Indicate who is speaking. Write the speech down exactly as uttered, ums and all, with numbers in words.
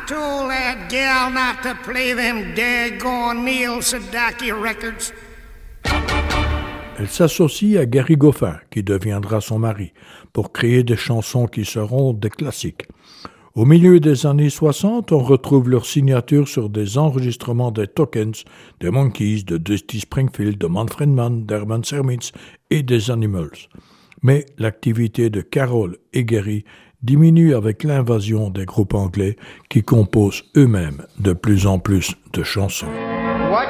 Speaker 1: told that gal not to play them daggone Neil Sedaki records.
Speaker 2: Elle s'associe à Gary Goffin, qui deviendra son mari, pour créer des chansons qui seront des classiques. Au milieu des années soixante, on retrouve leur signature sur des enregistrements des Tokens, des Monkees, de Dusty Springfield, de Manfred Mann, d'Herman Sermitz et des Animals. Mais l'activité de Carol et Gary diminue avec l'invasion des groupes anglais qui composent eux-mêmes de plus en plus de chansons.